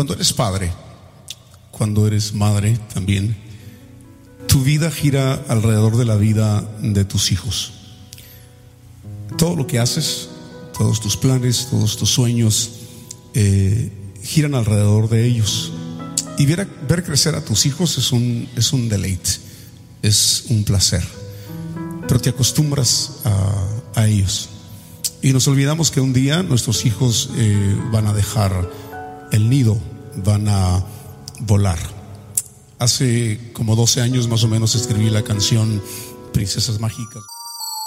Cuando eres padre, cuando eres madre también, tu vida gira alrededor de la vida de tus hijos. Todo lo que haces, todos tus planes, todos tus sueños giran alrededor de ellos. Y ver crecer a tus hijos es un deleite, es un placer. Pero te acostumbras a ellos. Y nos olvidamos que un día nuestros hijos van a dejar el nido, van a volar. Hace como 12 años más o menos escribí la canción Princesas Mágicas.